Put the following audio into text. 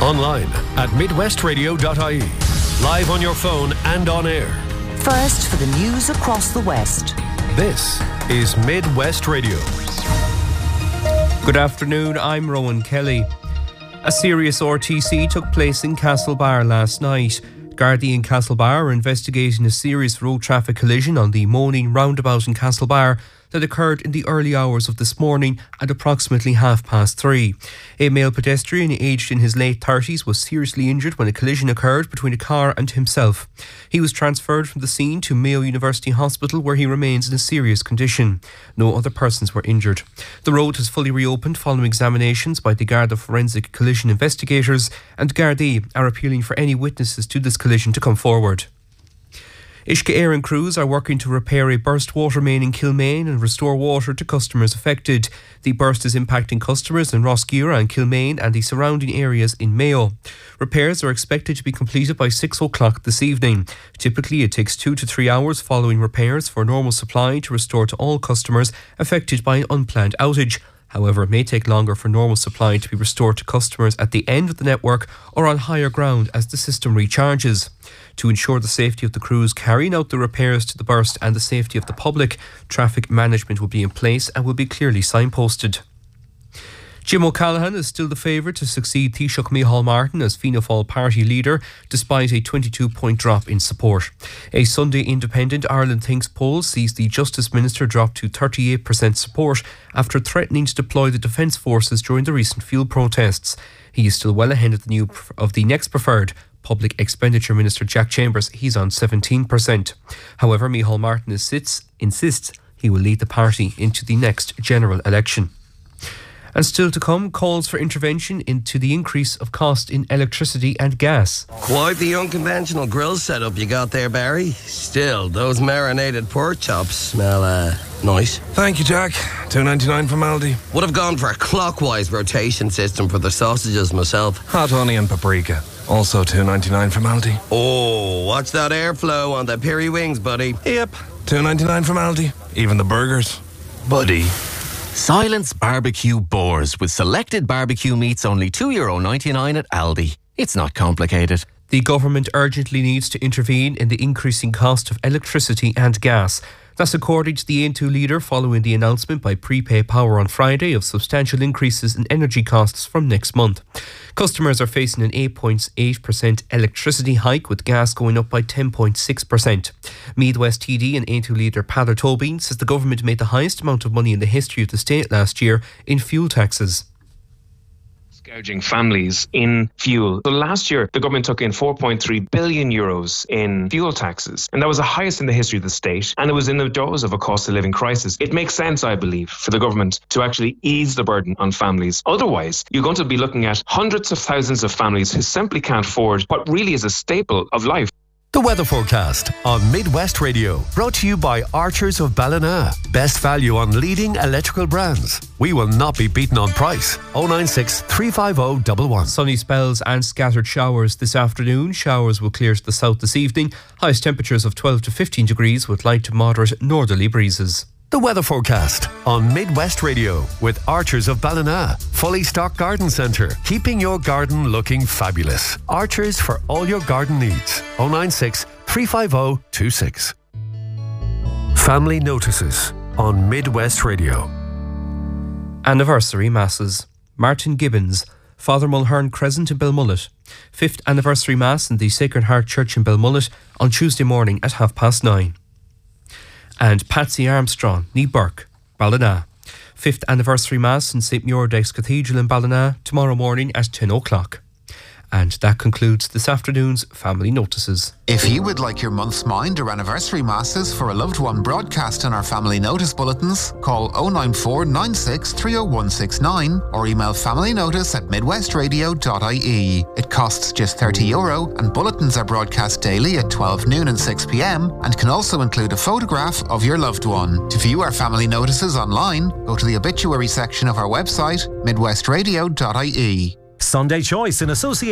Online at midwestradio.ie. Live on your phone and on air. First for the news across the West. This is Midwest Radio. Good afternoon, I'm Rowan Kelly. A serious RTC took place in Castlebar last night. Gardaí in Castlebar are investigating a serious road traffic collision on the Moaning roundabout in Castlebar that occurred in the early hours of this morning at approximately 3:30. A male pedestrian aged in his late 30s was seriously injured when a collision occurred between a car and himself. He was transferred from the scene to Mayo University Hospital, where he remains in a serious condition. No other persons were injured. The road has fully reopened following examinations by the Garda Forensic Collision investigators, and Gardaí are appealing for any witnesses to this collision to come forward. Uisce Éireann crews are working to repair a burst water main in Kilmaine and restore water to customers affected. The burst is impacting customers in Rosciura and Kilmaine and the surrounding areas in Mayo. Repairs are expected to be completed by 6 o'clock this evening. Typically, it takes 2 to 3 hours following repairs for normal supply to restore to all customers affected by an unplanned outage. However, it may take longer for normal supply to be restored to customers at the end of the network or on higher ground as the system recharges. To ensure the safety of the crews carrying out the repairs to the burst and the safety of the public, traffic management will be in place and will be clearly signposted. Jim O'Callaghan is still the favourite to succeed Taoiseach Micheál Martin as Fianna Fáil party leader, despite a 22-point drop in support. A Sunday Independent Ireland Thinks poll sees the Justice Minister drop to 38% support after threatening to deploy the Defence Forces during the recent fuel protests. He is still well ahead of the next preferred Public Expenditure Minister Jack Chambers. He's on 17%. However, Micheál Martin insists he will lead the party into the next general election. And still to come, calls for intervention into the increase of cost in electricity and gas. Quite the unconventional grill setup you got there, Barry. Still, those marinated pork chops smell nice. Thank you, Jack. $2.99 from Aldi. Would have gone for a clockwise rotation system for the sausages myself. Hot honey and paprika. Also $2.99 from Aldi. Oh, watch that airflow on the piri wings, buddy. Yep, $2.99 from Aldi. Even the burgers. Buddy. Silence Barbecue Boars with selected barbecue meats only €2.99 at Aldi. It's not complicated. The government urgently needs to intervene in the increasing cost of electricity and gas. That's according to the Aontú leader following the announcement by Prepay Power on Friday of substantial increases in energy costs from next month. Customers are facing an 8.8% electricity hike, with gas going up by 10.6%. Meath West TD and Aontú leader Peadar Tóibín says the government made the highest amount of money in the history of the state last year in fuel taxes. Gouging families in fuel. So last year, the government took in €4.3 billion in fuel taxes, and that was the highest in the history of the state, and it was in the jaws of a cost of living crisis. It makes sense, I believe, for the government to actually ease the burden on families. Otherwise, you're going to be looking at hundreds of thousands of families who simply can't afford what really is a staple of life. The weather forecast on Midwest Radio, brought to you by Archers of Ballina. Best value on leading electrical brands. We will not be beaten on price. 096 350 111. Sunny spells and scattered showers this afternoon. Showers will clear to the south this evening. Highest temperatures of 12 to 15 degrees with light to moderate northerly breezes. The weather forecast on Midwest Radio with Archers of Ballina. Fully stocked garden centre, keeping your garden looking fabulous. Archers for all your garden needs. 096 350 26. Family notices on Midwest Radio. Anniversary Masses. Martin Gibbons, Father Mulhern Crescent in Belmullet. 5th anniversary Mass in the Sacred Heart Church in Belmullet on Tuesday morning at 9:30. And Patsy Armstrong, Ní Burke, Ballina. 5th anniversary Mass in St. Muirdex Cathedral in Ballina tomorrow morning at 10 o'clock. And that concludes this afternoon's Family Notices. If you would like your month's mind or anniversary masses for a loved one broadcast in our Family Notice bulletins, call 094 96 30169 or email familynotice@midwestradio.ie. It costs just €30 and bulletins are broadcast daily at 12 noon and 6 p.m. and can also include a photograph of your loved one. To view our Family Notices online, go to the obituary section of our website, midwestradio.ie. Sunday Choice in association